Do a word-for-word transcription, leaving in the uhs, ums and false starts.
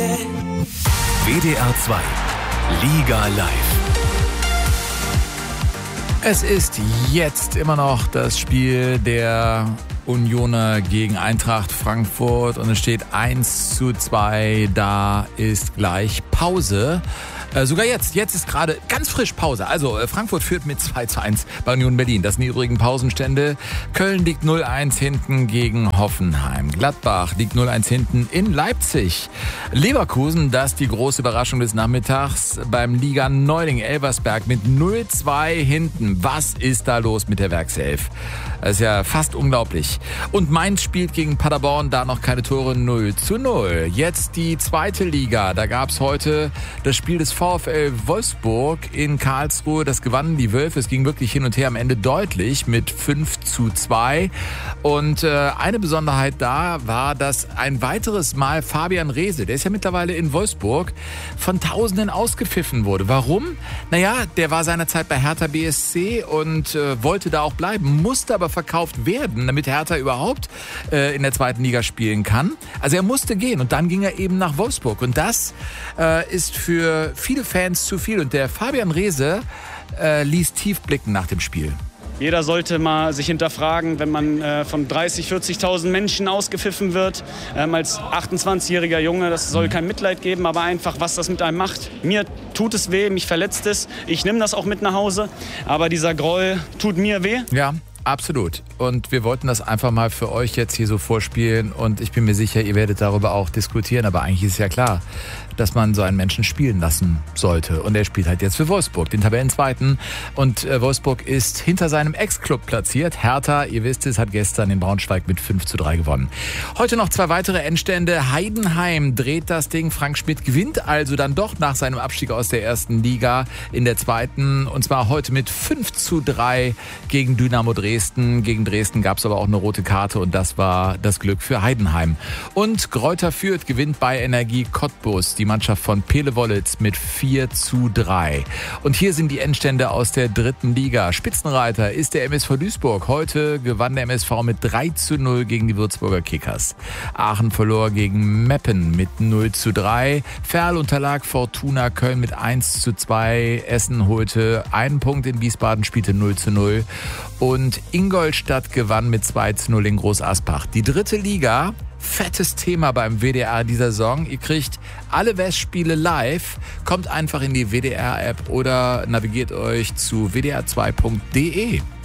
W D R zwei Liga Live. Es ist jetzt immer noch das Spiel der Unioner gegen Eintracht Frankfurt und es steht eins zu zwei. Da ist gleich Pause. Äh, sogar jetzt, jetzt ist gerade ganz frisch Pause. Also äh, Frankfurt führt mit zwei zu eins bei Union Berlin. Das sind die übrigen Pausenstände. Köln liegt null eins hinten gegen Hoffenheim. Gladbach liegt null eins hinten in Leipzig. Leverkusen, das ist die große Überraschung des Nachmittags, beim Liga Neuling Elversberg mit null zwei hinten. Was ist da los mit der Werkself? Das ist ja fast unglaublich. Und Mainz spielt gegen Paderborn, da noch keine Tore, null zu null. Jetzt die zweite Liga. Da gab es heute das Spiel des VfL Wolfsburg in Karlsruhe. Das gewannen die Wölfe. Es ging wirklich hin und her, am Ende deutlich mit fünf zu zwei. Und äh, eine Besonderheit da war, dass ein weiteres Mal Fabian Reese, der ist ja mittlerweile in Wolfsburg, von Tausenden ausgepfiffen wurde. Warum? Naja, der war seinerzeit bei Hertha B S C und äh, wollte da auch bleiben, musste aber verkauft werden, damit Hertha überhaupt äh, in der zweiten Liga spielen kann. Also er musste gehen und dann ging er eben nach Wolfsburg. Und das äh, ist für viele Fans zu viel. Und der Fabian Reese äh, ließ tief blicken nach dem Spiel. Jeder sollte mal sich hinterfragen, wenn man äh, von dreißig, vierzigtausend Menschen ausgepfiffen wird, ähm, als achtundzwanzigjähriger Junge. Das soll kein Mitleid geben, aber einfach, was das mit einem macht. Mir tut es weh, mich verletzt es. Ich nehme das auch mit nach Hause, aber dieser Groll tut mir weh. Ja. Absolut. Und wir wollten das einfach mal für euch jetzt hier so vorspielen und ich bin mir sicher, ihr werdet darüber auch diskutieren, aber eigentlich ist ja klar, dass man so einen Menschen spielen lassen sollte. Und er spielt halt jetzt für Wolfsburg, den Tabellenzweiten. Und äh, Wolfsburg ist hinter seinem Ex-Club platziert. Hertha, ihr wisst es, hat gestern in Braunschweig mit fünf zu drei gewonnen. Heute noch zwei weitere Endstände. Heidenheim dreht das Ding. Frank Schmidt gewinnt also dann doch nach seinem Abstieg aus der ersten Liga in der zweiten. Und zwar heute mit fünf zu drei gegen Dynamo Dresden. Gegen Dresden gab es aber auch eine rote Karte und das war das Glück für Heidenheim. Und Greuther Fürth gewinnt bei Energie Cottbus, die Mannschaft von Pele Wollitz, mit vier zu drei. Und hier sind die Endstände aus der dritten Liga. Spitzenreiter ist der M S V Duisburg. Heute gewann der M S V mit drei zu null gegen die Würzburger Kickers. Aachen verlor gegen Meppen mit null zu drei. Ferl unterlag Fortuna Köln mit eins zu zwei. Essen holte einen Punkt in Wiesbaden, spielte null zu null. Und Ingolstadt gewann mit zwei zu null in Groß Aspach. Die dritte Liga, fettes Thema beim W D R dieser Saison. Ihr kriegt alle Westspiele live. Kommt einfach in die W D R-App oder navigiert euch zu w d r zwei punkt d e.